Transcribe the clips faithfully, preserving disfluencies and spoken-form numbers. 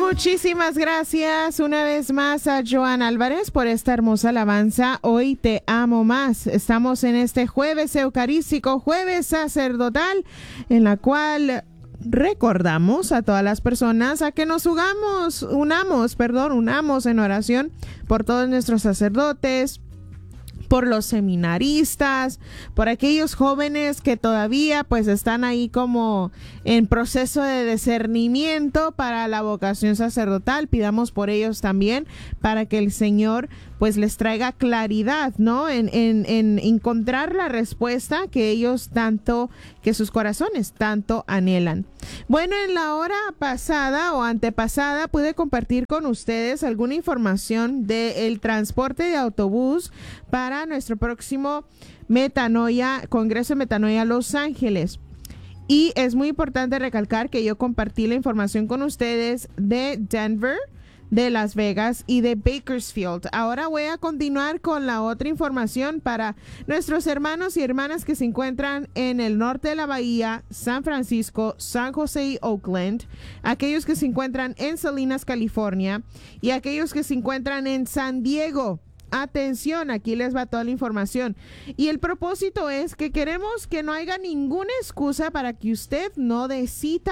Muchísimas gracias una vez más a Joan Álvarez por esta hermosa alabanza. Hoy te amo más. Estamos en este jueves eucarístico, jueves sacerdotal, en la cual recordamos a todas las personas a que nos unamos, unamos, perdón, unamos en oración por todos nuestros sacerdotes, por los seminaristas, por aquellos jóvenes que todavía pues están ahí como en proceso de discernimiento para la vocación sacerdotal. Pidamos por ellos también para que el Señor pues les traiga claridad, ¿no? En, en, en encontrar la respuesta que ellos tanto, que sus corazones tanto anhelan. Bueno, en la hora pasada o antepasada pude compartir con ustedes alguna información del transporte de autobús para nuestro próximo Metanoia, Congreso de Metanoia Los Ángeles. Y es muy importante recalcar que yo compartí la información con ustedes de Denver, de Las Vegas y de Bakersfield. Ahora voy a continuar con la otra información para nuestros hermanos y hermanas que se encuentran en el norte de la bahía, San Francisco, San José y Oakland, aquellos que se encuentran en Salinas, California, y aquellos que se encuentran en San Diego. Atención, aquí les va toda la información. Y el propósito es que queremos que no haya ninguna excusa para que usted no dé cita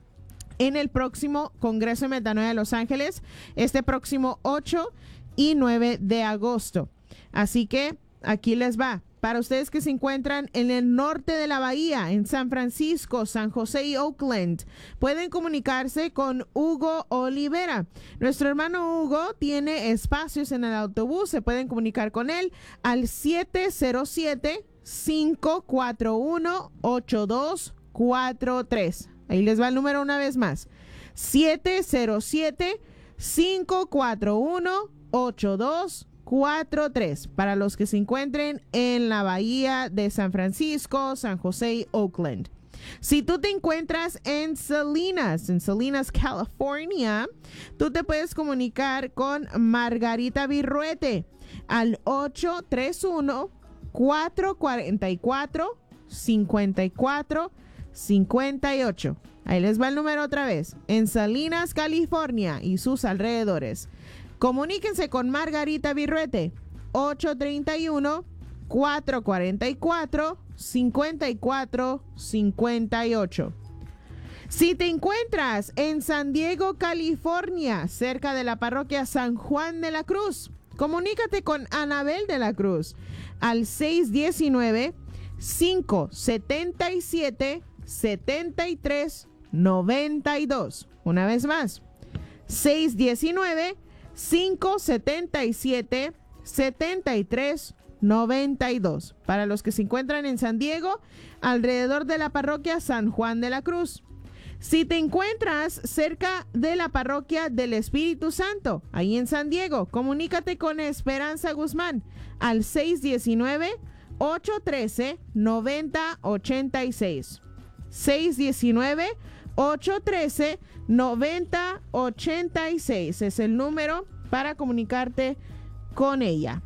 en el próximo Congreso de Metanoia de Los Ángeles, este próximo ocho y nueve de agosto. Así que aquí les va. Para ustedes que se encuentran en el norte de la bahía, en San Francisco, San José y Oakland, pueden comunicarse con Hugo Olivera. Nuestro hermano Hugo tiene espacios en el autobús. Se pueden comunicar con él al siete cero siete, cinco cuatro uno, ocho dos cuatro tres. Ahí les va el número una vez más. siete cero siete, cinco cuatro uno, ocho dos cuatro tres. Para los que se encuentren en la bahía de San Francisco, San José y Oakland. Si tú te encuentras en Salinas, en Salinas, California, tú te puedes comunicar con Margarita Virruete al ocho tres uno, cuatro cuatro cuatro, cinco cuatro cincuenta y ocho. Ahí les va el número otra vez. En Salinas, California y sus alrededores. Comuníquense con Margarita Virruete. ocho tres uno, cuatro cuatro cuatro, cinco cuatro cincuenta y ocho. Si te encuentras en San Diego, California, cerca de la parroquia San Juan de la Cruz, comunícate con Anabel de la Cruz al seis uno nueve, cinco siete siete, siete tres nueve dos. Una vez más, seis uno nueve, cinco siete siete, siete tres nueve dos. Para los que se encuentran en San Diego, alrededor de la parroquia San Juan de la Cruz. Si te encuentras cerca de la parroquia del Espíritu Santo, ahí en San Diego, comunícate con Esperanza Guzmán al seis uno nueve, ocho uno tres, nueve cero ocho seis. seis uno nueve, ocho uno tres, nueve cero ocho seis es el número para comunicarte con ella.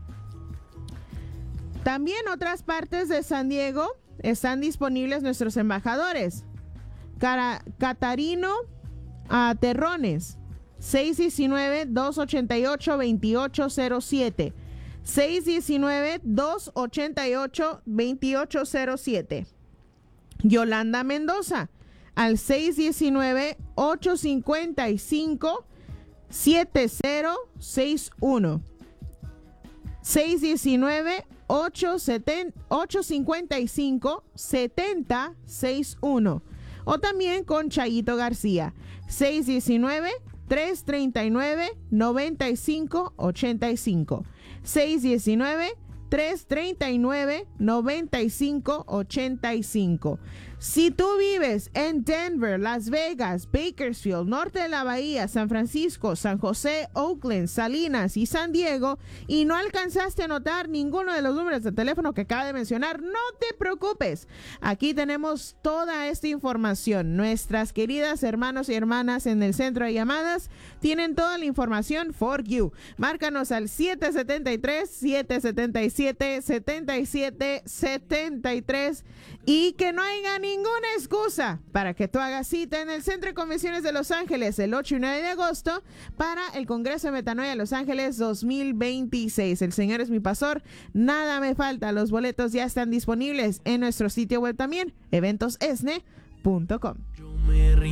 También otras partes de San Diego están disponibles nuestros embajadores. Cara, Catarino uh, Terrones, seis uno nueve, dos ocho ocho, dos ocho cero siete. seis uno nueve, dos ocho ocho, dos ocho cero siete. Yolanda Mendoza al seis uno nueve, ocho cinco cinco, siete cero seis uno. seis uno nueve, ocho cinco cinco, siete cero seis uno. O también con Chayito García, seis uno nueve, tres tres nueve, nueve cinco ocho cinco. seis uno nueve, tres tres nueve, nueve cinco ocho cinco. Si tú vives en Denver, Las Vegas, Bakersfield, norte de la bahía, San Francisco, San José, Oakland, Salinas y San Diego y no alcanzaste a anotar ninguno de los números de teléfono que acabo de mencionar, no te preocupes. Aquí tenemos toda esta información. Nuestras queridas hermanos y hermanas en el centro de llamadas tienen toda la información for you. Márcanos al siete siete tres, siete siete siete, siete siete siete tres y que no haya ni ninguna excusa para que tú hagas cita en el Centro de Convenciones de Los Ángeles el ocho y nueve de agosto para el Congreso de Metanoia Los Ángeles dos mil veintiséis. El Señor es mi pastor, nada me falta. Los boletos ya están disponibles en nuestro sitio web también, eventos esne punto com.